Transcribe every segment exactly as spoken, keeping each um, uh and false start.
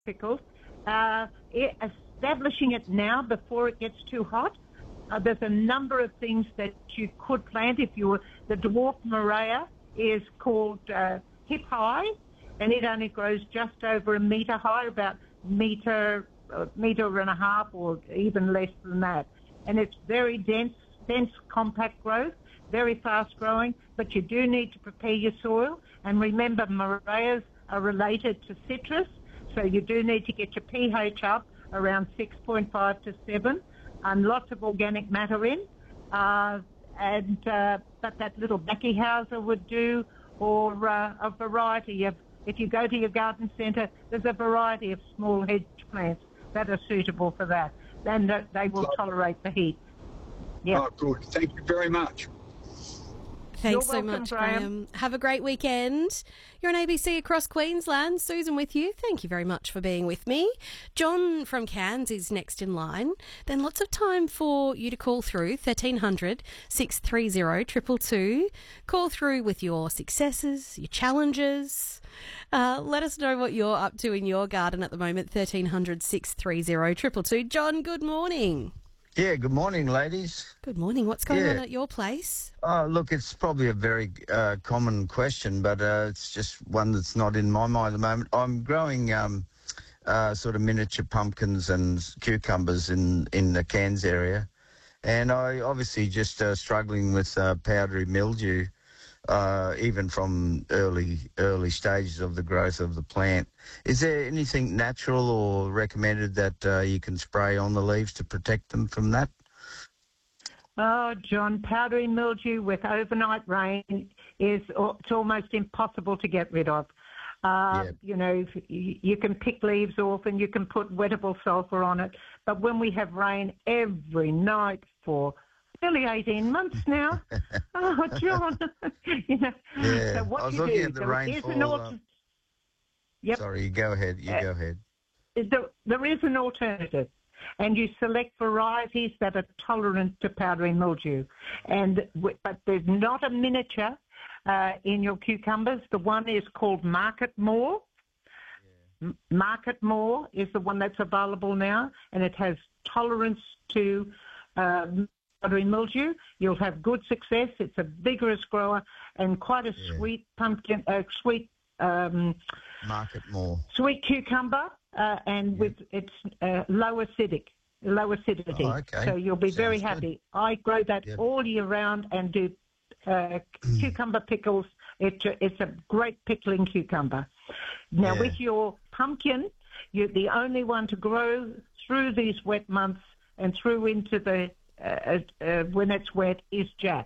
pickles. Uh, it, establishing it now before it gets too hot. Uh, there's a number of things that you could plant if you were. The dwarf Morea is called uh, hip high, and it only grows just over a metre high, about metre, a metre and a half, or even less than that. And it's very dense, dense, compact growth, very fast growing. But you do need to prepare your soil. And remember, Moreas are related to citrus, so you do need to get your pH up around six point five to seven, and lots of organic matter in. Uh, and uh, but that little Beckihauser would do, or uh, a variety of. If you go to your garden centre, there's a variety of small hedge plants that are suitable for that. Then they will tolerate the heat. Yeah. Oh, good. Thank you very much. Thanks You're so welcome, much, Graham. Graham. Have a great weekend. You're on A B C across Queensland. Susan with you. Thank you very much for being with me. John from Cairns is next in line. Then lots of time for you to call through, thirteen hundred, six three zero, two two two. Call through with your successes, your challenges. Uh, let us know what you're up to in your garden at the moment, thirteen hundred, six three zero, two two two. John, good morning. Yeah, good morning, ladies. Good morning. What's going Yeah. on at your place? Oh, look, it's probably a very uh, common question, but uh, it's just one that's not in my mind at the moment. I'm growing um, uh, sort of miniature pumpkins and cucumbers in, in the Cairns area, and I obviously just uh, struggling with uh, powdery mildew, uh, even from early early stages of the growth of the plant. Is there anything natural or recommended that uh, you can spray on the leaves to protect them from that? Oh, John, powdery mildew with overnight rain is it's almost impossible to get rid of. Uh, Yeah. You know, you you can pick leaves off and you can put wettable sulphur on it. But when we have rain every night for nearly eighteen months now, oh, John, you know. Yeah, So what I was you looking do, at the there is an rainfall. alter- Uh, Yep. Sorry, you go ahead. You Uh, go ahead. There, there is an alternative, and you select varieties that are tolerant to powdery mildew. And w- but there's not a miniature uh, in your cucumbers. The one is called Market More. M- Market More is the one that's available now, and it has tolerance to uh, powdery mildew. You'll have good success. It's a vigorous grower and quite a Yeah. sweet pumpkin, uh, sweet. Um, Market more. Sweet cucumber, uh, and with it's uh, low acidic, low acidity. Oh, okay. So you'll be very Sounds good. happy. I grow that Yep. all year round and do uh, cucumber pickles. It, it's a great pickling cucumber. Now, Yeah. with your pumpkin, you're the only one to grow through these wet months and through into the uh, uh, when it's wet is Jap.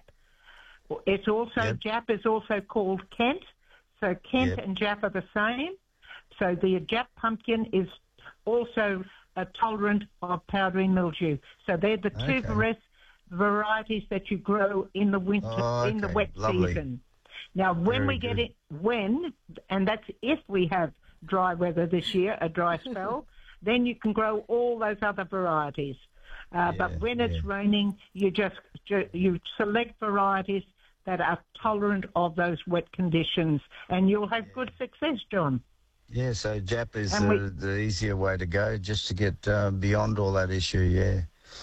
It's also Yep. Jap is also called Kent. So Kent Yep. and Jap are the same. So the Jap pumpkin is also uh, tolerant of powdery mildew. So they're the two Okay. vari- varieties that you grow in the winter, Oh, in the okay. wet Lovely. season. Now, when Very we get good. it, when, and that's if we have dry weather this year, a dry spell, then you can grow all those other varieties. Uh, but Yeah, when it's yeah. raining, you just ju- you select varieties that are tolerant of those wet conditions, and you'll have good success, John. Yeah, so Jap is And uh, we- the easier way to go, just to get uh, beyond all that issue, yeah.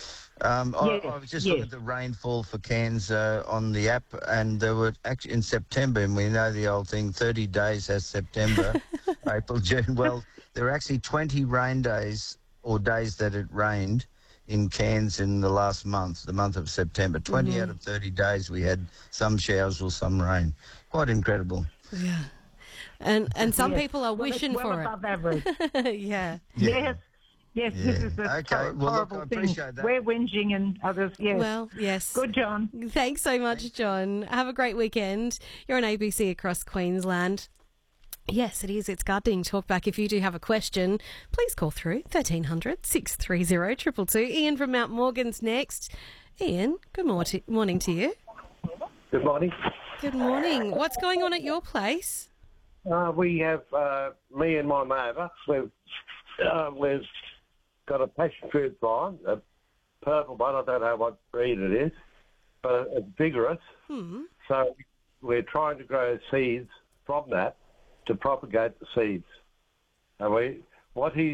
Um, I, Yes, I was just yes. looking at the rainfall for Cairns uh, on the app, and there were actually in September, and we know the old thing, thirty days has September, April, June. Well, there were actually twenty rain days or days that it rained in Cairns in the last month, the month of September. twenty Mm-hmm. out of thirty days we had some showers or some rain. Quite incredible. Yeah. And and some Yes. people are Well, it's wishing well for above average. it. Yeah. Yes. Yes, this Yeah. is the Okay, hor- well, look, horrible I thing. appreciate that. We're whinging and others, yes. Well, yes. Good, John. Thanks so much, John. Have a great weekend. You're on A B C across Queensland. Yes, it is. It's Gardening Talkback. If you do have a question, please call through thirteen hundred, six three zero, two two two. Ian from Mount Morgan's next. Ian, good morti- morning to you. Good morning. Good morning. What's going on at your place? Uh, we have, uh, me and my neighbour, we've, uh, we've got a passion fruit vine, a purple one, I don't know what breed it is, but it's vigorous. Hmm. So we're trying to grow seeds from that to propagate the seeds. And we, what he